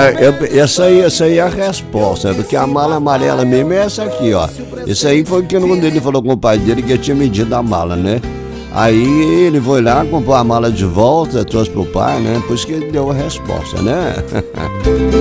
Essa aí é a resposta, porque a mala amarela mesmo é essa aqui, ó. Isso aí foi que quando ele falou com o pai dele que tinha medido a mala, né? Aí ele foi lá, comprou a mala de volta, trouxe pro pai, né? Por isso que ele deu a resposta, né?